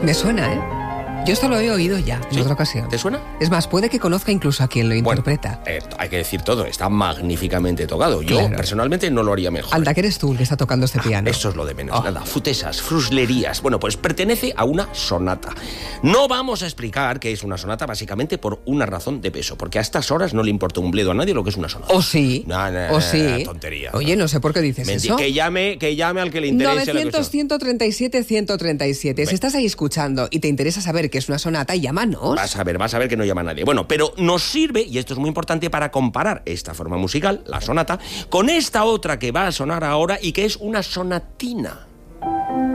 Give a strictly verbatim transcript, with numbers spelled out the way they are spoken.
Me suena, ¿eh? Yo esto lo he oído ya, en ¿Sí? otra ocasión. ¿Te suena? Es más, puede que conozca incluso a quien lo interpreta. Bueno, eh, hay que decir todo, está magníficamente tocado. Yo, Claro. personalmente, no lo haría mejor. Anda, que eres tú el que está tocando este piano. Eso es lo de menos, Oh. nada, futesas, fruslerías. Bueno, pues pertenece a una sonata. No vamos a explicar qué es una sonata básicamente por una razón de peso, porque a estas horas no le importa un bledo a nadie lo que es una sonata. ¿O sí? No, no, ¿O sí? tontería. Oye, no sé por qué dices Mentira. eso. Que llame, que llame al que le interese. novecientos, lo que ciento treinta y siete, ciento treinta y siete. Si Bueno. estás ahí escuchando y te interesa saber qué es una sonata, llámanos. Vas a ver, vas a ver que no llama a nadie. Bueno, pero nos sirve, y esto es muy importante, para comparar esta forma musical, la sonata, con esta otra que va a sonar ahora y que es una sonatina.